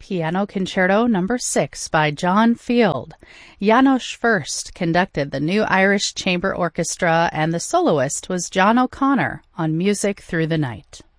Piano Concerto No. 6 by John Field. János Furst conducted the New Irish Chamber Orchestra, and the soloist was John O'Connor on Music Through the Night.